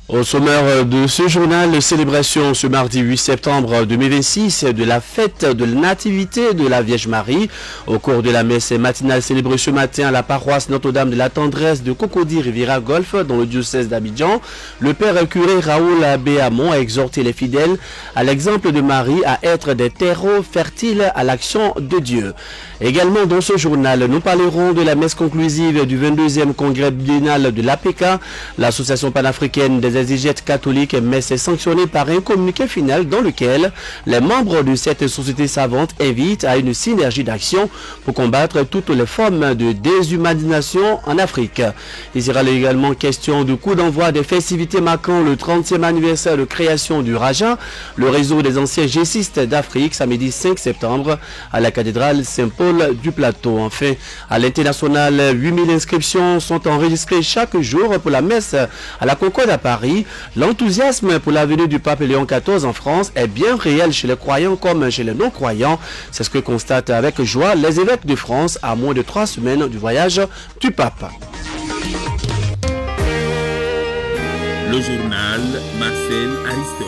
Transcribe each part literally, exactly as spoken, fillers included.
Au sommaire de ce journal, célébration ce mardi huit septembre deux mille vingt-six de la fête de la Nativité de la Vierge Marie. Au cours de la messe matinale célébrée ce matin à la paroisse Notre-Dame de la Tendresse de Cocody Riviera Golf dans le diocèse d'Abidjan, le père curé Raoul Béamon a exhorté les fidèles à l'exemple de Marie à être des terreaux fertiles à l'action de Dieu. Également dans ce journal, nous parlerons de la messe conclusive du vingt-deuxième congrès biennal de l'A P K, l'association panafricaine des exégètes catholiques, messe sanctionnée par un communiqué final dans lequel les membres de cette société savante invitent à une synergie d'action pour combattre toutes les formes de déshumanisation en Afrique. Il sera également question du coup d'envoi des festivités marquant le trentième anniversaire de création du Raja, le réseau des anciens gessistes d'Afrique, samedi cinq septembre à la cathédrale Saint-Paul du Plateau. Enfin, à l'international, huit mille inscriptions sont enregistrées chaque jour pour la messe à la Concorde à Paris. L'enthousiasme pour la venue du pape Léon quatorze en France est bien réel chez les croyants comme chez les non-croyants. C'est ce que constatent avec joie les évêques de France à moins de trois semaines du voyage du pape. Le journal Marcel Ariston.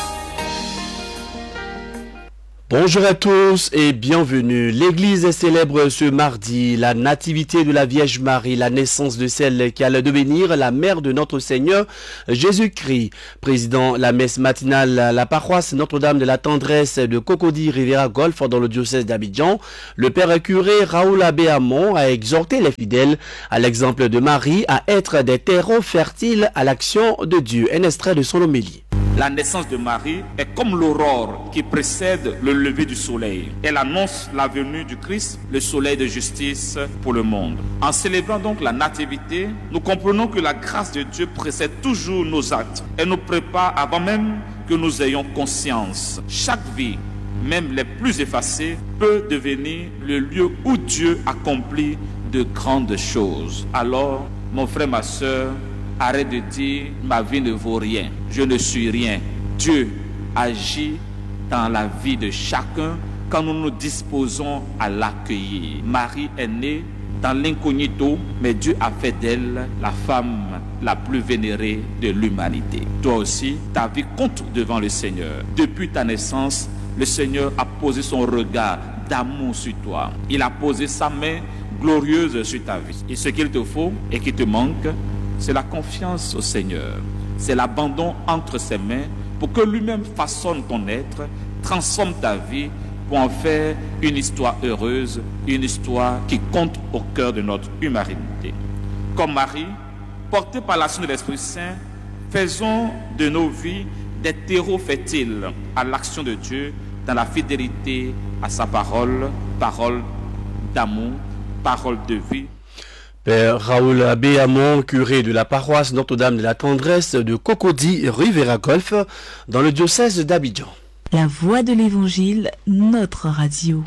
Bonjour à tous et bienvenue. L'Église célèbre ce mardi la nativité de la Vierge Marie, la naissance de celle qui allait devenir la mère de notre Seigneur Jésus-Christ. Président la messe matinale à la paroisse Notre-Dame de la Tendresse de Cocody Riviera Golf dans le diocèse d'Abidjan, le père curé Raoul Béamon a exhorté les fidèles à l'exemple de Marie à être des terreaux fertiles à l'action de Dieu. Un extrait de son homélie. La naissance de Marie est comme l'aurore qui précède le lever du soleil. Elle annonce la venue du Christ, le soleil de justice pour le monde. En célébrant donc la nativité, nous comprenons que la grâce de Dieu précède toujours nos actes. Elle nous prépare avant même que nous ayons conscience. Chaque vie, même les plus effacées, peut devenir le lieu où Dieu accomplit de grandes choses. Alors, mon frère, ma soeur, arrête de dire ma vie ne vaut rien, je ne suis rien. Dieu agit dans la vie de chacun quand nous nous disposons à l'accueillir. Marie est née dans l'incognito, mais Dieu a fait d'elle la femme la plus vénérée de l'humanité. Toi aussi, ta vie compte devant le Seigneur. Depuis ta naissance, le Seigneur a posé son regard d'amour sur toi. Il a posé sa main glorieuse sur ta vie. Et ce qu'il te faut et qui te manque, c'est la confiance au Seigneur. C'est l'abandon entre ses mains pour que lui-même façonne ton être, transforme ta vie pour en faire une histoire heureuse, une histoire qui compte au cœur de notre humanité. Comme Marie, portés par l'action de l'Esprit Saint, faisons de nos vies des terreaux fertiles à l'action de Dieu dans la fidélité à sa parole, parole d'amour, parole de vie. Père Raoul Béamon, curé de la paroisse Notre-Dame de la Tendresse de Cocody Riviera Golf dans le diocèse d'Abidjan. La voix de l'Évangile, notre radio.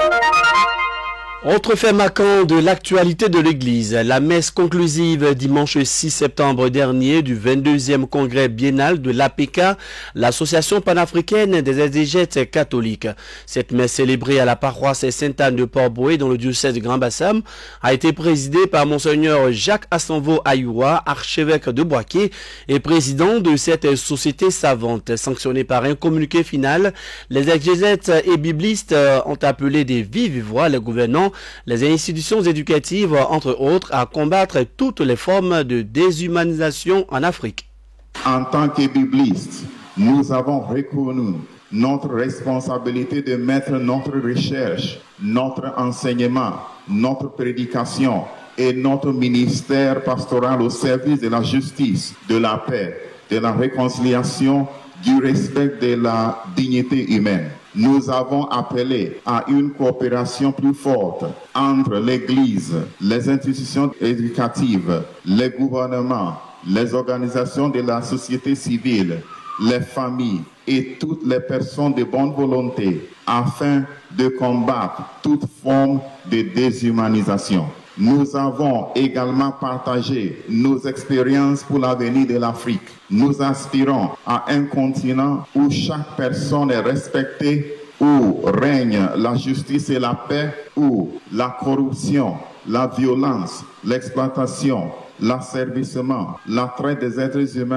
Autre fait marquant de l'actualité de l'Église, la messe conclusive dimanche six septembre dernier du vingt-deuxième congrès biennal de l'A P K, l'association panafricaine des exégètes catholiques. Cette messe célébrée à la paroisse Sainte-Anne de Port-Bouët dans le diocèse de Grand-Bassam a été présidée par Monseigneur Jacques Assanvo Ayoua, archevêque de Boaké et président de cette société savante. Sanctionnée par un communiqué final, les exégètes et biblistes ont appelé des vives voix les gouvernants, les institutions éducatives, entre autres, à combattre toutes les formes de déshumanisation en Afrique. En tant que biblistes, nous avons reconnu notre responsabilité de mettre notre recherche, notre enseignement, notre prédication et notre ministère pastoral au service de la justice, de la paix, de la réconciliation, du respect de la dignité humaine. Nous avons appelé à une coopération plus forte entre l'Église, les institutions éducatives, les gouvernements, les organisations de la société civile, les familles et toutes les personnes de bonne volonté afin de combattre toute forme de déshumanisation. Nous avons également partagé nos expériences pour l'avenir de l'Afrique. Nous aspirons à un continent où chaque personne est respectée, où règne la justice et la paix, où la corruption, la violence, l'exploitation, l'asservissement, la traite des êtres humains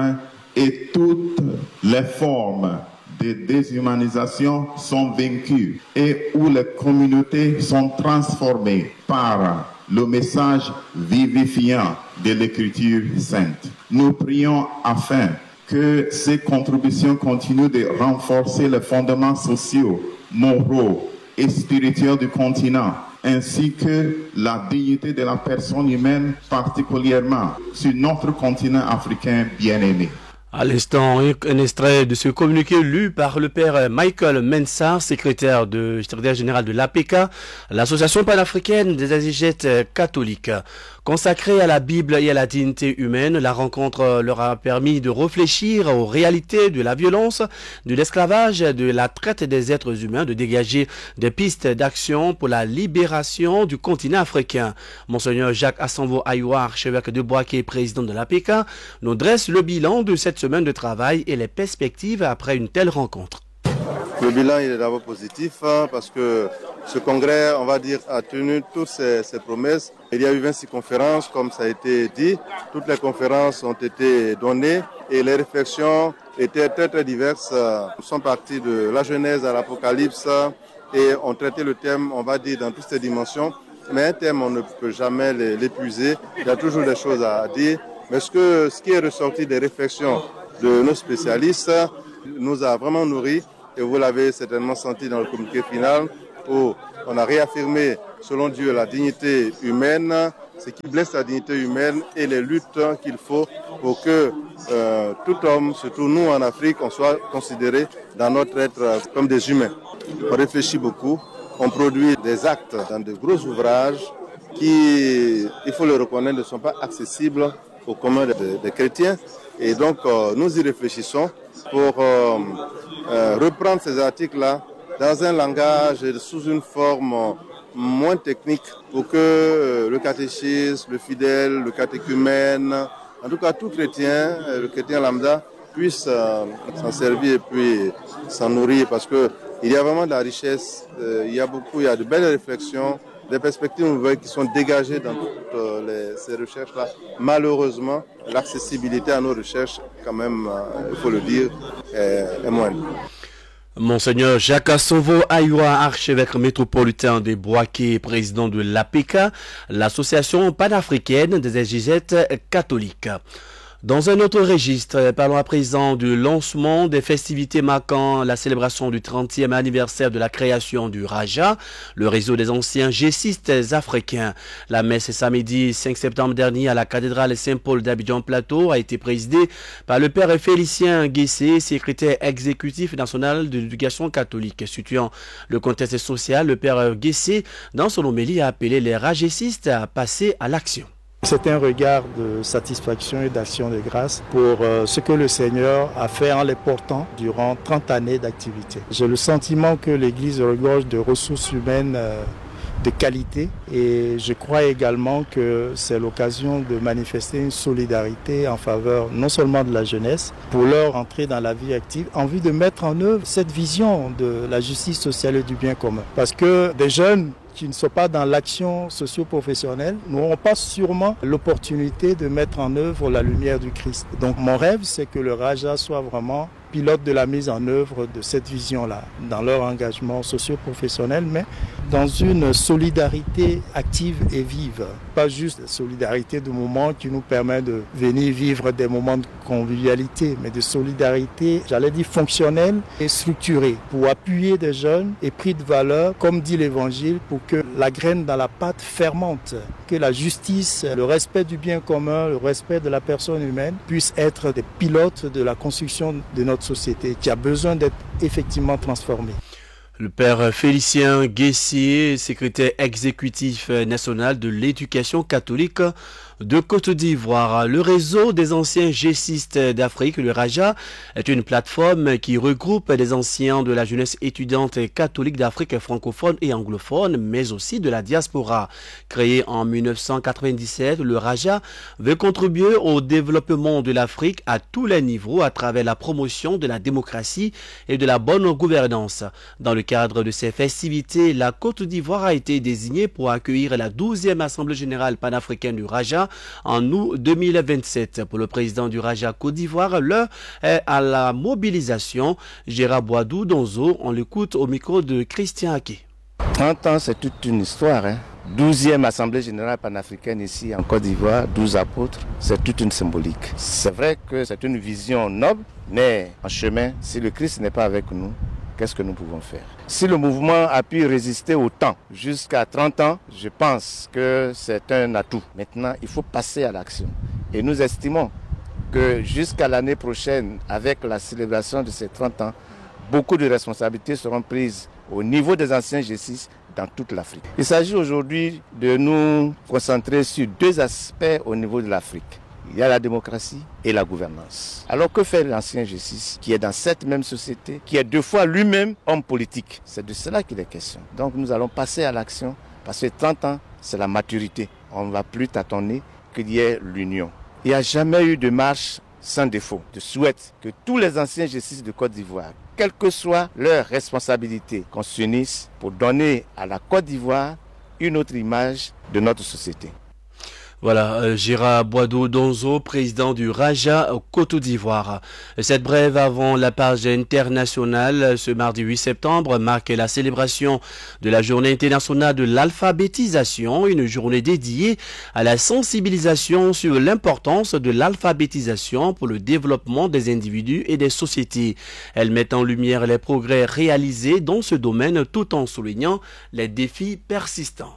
et toutes les formes de déshumanisation sont vaincues et où les communautés sont transformées par le message vivifiant de l'Écriture sainte. Nous prions afin que ces contributions continuent de renforcer les fondements sociaux, moraux et spirituels du continent, ainsi que la dignité de la personne humaine, particulièrement sur notre continent africain bien-aimé. À l'instant, un extrait de ce communiqué lu par le père Michael Mensah, secrétaire, de, secrétaire général de l'A P K, l'association panafricaine des exégètes catholiques. Consacrée à la Bible et à la dignité humaine, la rencontre leur a permis de réfléchir aux réalités de la violence, de l'esclavage, de la traite des êtres humains, de dégager des pistes d'action pour la libération du continent africain. Monseigneur Jacques Assanvo Ayoua, archevêque de Bouaké, président de l'A P K, nous dresse le bilan de cette semaine de travail et les perspectives après une telle rencontre. Le bilan il est d'abord positif hein, parce que ce congrès, on va dire, a tenu toutes ses, ses promesses. Il y a eu vingt-six conférences, comme ça a été dit. Toutes les conférences ont été données et les réflexions étaient très très diverses. Nous sommes partis de la Genèse à l'Apocalypse et on traitait le thème, on va dire, dans toutes ses dimensions. Mais un thème, on ne peut jamais l'épuiser. Il y a toujours des choses à dire. Mais ce, que, ce qui est ressorti des réflexions de nos spécialistes nous a vraiment nourris. Et vous l'avez certainement senti dans le communiqué final où on a réaffirmé, selon Dieu, la dignité humaine, ce qui blesse la dignité humaine et les luttes qu'il faut pour que euh, tout homme, surtout nous en Afrique, on soit considéré dans notre être comme des humains. On réfléchit beaucoup, on produit des actes dans de gros ouvrages qui, il faut le reconnaître, ne sont pas accessibles au commun des, des chrétiens. Et donc, euh, nous y réfléchissons pour euh, euh, reprendre ces articles-là dans un langage et sous une forme euh, moins technique pour que euh, le catéchisme, le fidèle, le catéchumène, en tout cas tout chrétien, euh, le chrétien lambda, puisse euh, s'en servir et puis s'en nourrir parce que il y a vraiment de la richesse, euh, il y a beaucoup, il y a de belles réflexions, des perspectives nouvelles qui sont dégagées dans toutes euh, les, ces recherches-là. Malheureusement, l'accessibilité à nos recherches, quand même, euh, il faut le dire, est, est moindre. Monseigneur Jacques Assanvo Ayoua, archevêque métropolitain de Bouaké, président de l'A P K, l'association panafricaine des exégètes catholiques. Dans un autre registre, parlons à présent du lancement des festivités marquant la célébration du trentième anniversaire de la création du Raja, le réseau des anciens gésistes africains. La messe samedi cinq septembre dernier à la cathédrale Saint-Paul d'Abidjan-Plateau a été présidée par le père Félicien Guessé, secrétaire exécutif national de l'éducation catholique. Situant le contexte social, le père Guessé, dans son homélie, a appelé les ragésistes à passer à l'action. C'est un regard de satisfaction et d'action de grâce pour euh, ce que le Seigneur a fait en les portant durant trente années d'activité. J'ai le sentiment que l'Église regorge de ressources humaines euh, de qualité et je crois également que c'est l'occasion de manifester une solidarité en faveur non seulement de la jeunesse pour leur entrée dans la vie active en vue de mettre en œuvre cette vision de la justice sociale et du bien commun. Parce que des jeunes qui ne sont pas dans l'action socio-professionnelle n'auront pas sûrement l'opportunité de mettre en œuvre la lumière du Christ. Donc mon rêve, c'est que le Raja soit vraiment pilote de la mise en œuvre de cette vision-là, dans leur engagement socio-professionnel, mais dans une solidarité active et vive. Pas juste la solidarité de moments qui nous permet de venir vivre des moments de convivialité, mais de solidarité, j'allais dire fonctionnelle et structurée, pour appuyer des jeunes épris de valeur, comme dit l'Évangile, pour que la graine dans la pâte fermente, que la justice, le respect du bien commun, le respect de la personne humaine puissent être des pilotes de la construction de notre société qui a besoin d'être effectivement transformée. Le père Félicien Guessier, secrétaire exécutif national de l'éducation catholique de Côte d'Ivoire. Le réseau des anciens gésistes d'Afrique, le Raja, est une plateforme qui regroupe des anciens de la jeunesse étudiante catholique d'Afrique francophone et anglophone, mais aussi de la diaspora. Créé en mille neuf cent quatre-vingt-dix-sept, le Raja veut contribuer au développement de l'Afrique à tous les niveaux à travers la promotion de la démocratie et de la bonne gouvernance. Dans le cadre de ces festivités, la Côte d'Ivoire a été désignée pour accueillir la douzième Assemblée générale panafricaine du Raja en août deux mille vingt-sept. Pour le président du Raja Côte d'Ivoire, l'heure est à la mobilisation. Gérard Boadou Donzo, on l'écoute au micro de Christian Ake. trente ans, c'est toute une histoire. Hein. douzième Assemblée générale panafricaine ici en Côte d'Ivoire, douze apôtres, c'est toute une symbolique. C'est vrai que c'est une vision noble, mais en chemin, si le Christ n'est pas avec nous, qu'est-ce que nous pouvons faire? Si le mouvement a pu résister au temps jusqu'à trente ans, je pense que c'est un atout. Maintenant, il faut passer à l'action. Et nous estimons que jusqu'à l'année prochaine, avec la célébration de ces trente ans, beaucoup de responsabilités seront prises au niveau des anciens G six dans toute l'Afrique. Il s'agit aujourd'hui de nous concentrer sur deux aspects au niveau de l'Afrique. Il y a la démocratie et la gouvernance. Alors que fait l'ancien G six qui est dans cette même société, qui est deux fois lui-même homme politique? C'est de cela qu'il est question. Donc nous allons passer à l'action parce que trente ans, c'est la maturité. On ne va plus tâtonner qu'il y ait l'union. Il n'y a jamais eu de marche sans défaut. Je souhaite que tous les anciens G six de Côte d'Ivoire, quelle que soit leur responsabilité, qu'on s'unisse pour donner à la Côte d'Ivoire une autre image de notre société. Voilà, euh, Gérard Boadou Donzo, président du Raja Côte d'Ivoire. Cette brève avant la page internationale, ce mardi huit septembre, marque la célébration de la journée internationale de l'alphabétisation, une journée dédiée à la sensibilisation sur l'importance de l'alphabétisation pour le développement des individus et des sociétés. Elle met en lumière les progrès réalisés dans ce domaine tout en soulignant les défis persistants.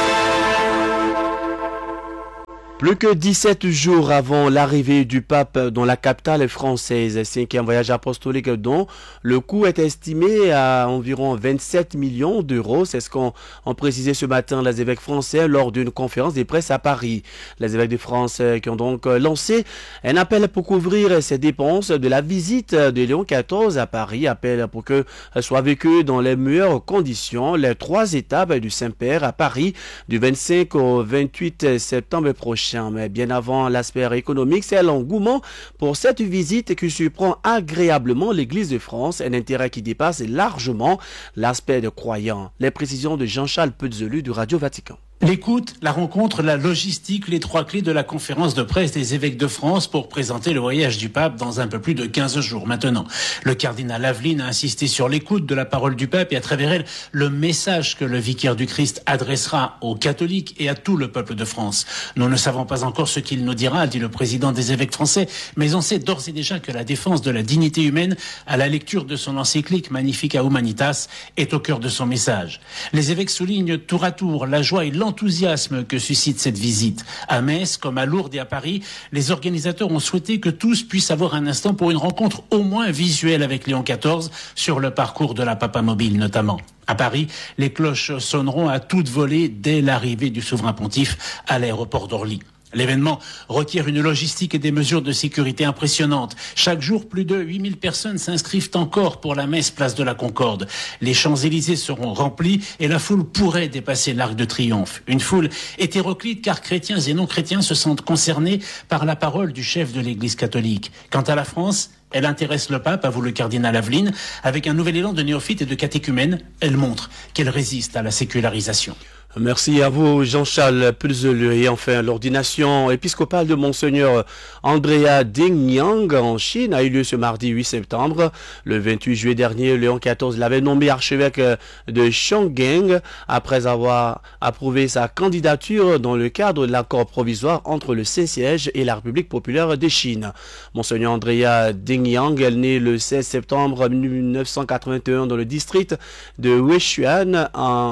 Plus que dix-sept jours avant l'arrivée du pape dans la capitale française, cinquième voyage apostolique dont le coût est estimé à environ vingt-sept millions d'euros. C'est ce qu'ont précisé ce matin les évêques français lors d'une conférence de presse à Paris. Les évêques de France qui ont donc lancé un appel pour couvrir ces dépenses de la visite de Léon quatorze à Paris. Appel pour que soient vécues dans les meilleures conditions les trois étapes du Saint-Père à Paris du vingt-cinq au vingt-huit septembre prochain. Mais bien avant l'aspect économique, c'est l'engouement pour cette visite qui surprend agréablement l'Église de France, un intérêt qui dépasse largement l'aspect de croyant. Les précisions de Jean-Charles Petzelu du Radio Vatican. L'écoute, la rencontre, la logistique, les trois clés de la conférence de presse des évêques de France pour présenter le voyage du pape dans un peu plus de quinze jours maintenant. Le cardinal Aveline a insisté sur l'écoute de la parole du pape et à travers elle, le message que le vicaire du Christ adressera aux catholiques et à tout le peuple de France. Nous ne savons pas encore ce qu'il nous dira, dit le président des évêques français, mais on sait d'ores et déjà que la défense de la dignité humaine à la lecture de son encyclique Magnificat Humanitas est au cœur de son message. Les évêques soulignent tour à tour la joie et l'enthousiasme que suscite cette visite. À Metz, comme à Lourdes et à Paris, les organisateurs ont souhaité que tous puissent avoir un instant pour une rencontre au moins visuelle avec Léon quatorze sur le parcours de la Papa Mobile notamment. À Paris, les cloches sonneront à toute volée dès l'arrivée du souverain pontife à l'aéroport d'Orly. L'événement requiert une logistique et des mesures de sécurité impressionnantes. Chaque jour, plus de huit mille personnes s'inscrivent encore pour la messe place de la Concorde. Les Champs-Élysées seront remplis et la foule pourrait dépasser l'Arc de Triomphe. Une foule hétéroclite car chrétiens et non-chrétiens se sentent concernés par la parole du chef de l'Église catholique. Quant à la France, elle intéresse le pape, avoue le cardinal Aveline. Avec un nouvel élan de néophyte et de catéchumène, elle montre qu'elle résiste à la sécularisation. Merci à vous, Jean-Charles Petzelu. Et enfin, l'ordination épiscopale de Monseigneur Andrea Ding Yang en Chine a eu lieu ce mardi huit septembre. Le vingt-huit juillet dernier, Léon quatorze l'avait nommé archevêque de Chongqing après avoir approuvé sa candidature dans le cadre de l'accord provisoire entre le Saint-Siège et la République populaire de Chine. Monseigneur Andrea Ding Yang est né le seize septembre mille neuf cent quatre-vingt-un dans le district de Weishuan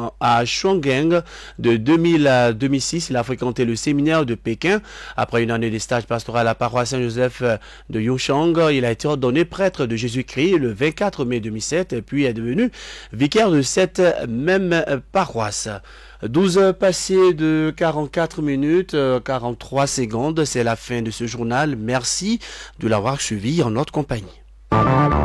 à Chongqing. De deux mille à deux mille six, il a fréquenté le séminaire de Pékin. Après une année de stage pastoral à la paroisse Saint-Joseph de Yongshang, il a été ordonné prêtre de Jésus-Christ le vingt-quatre mai deux mille sept et puis est devenu vicaire de cette même paroisse. douze heures passées de quarante-quatre minutes, quarante-trois secondes, c'est la fin de ce journal. Merci de l'avoir suivi en notre compagnie.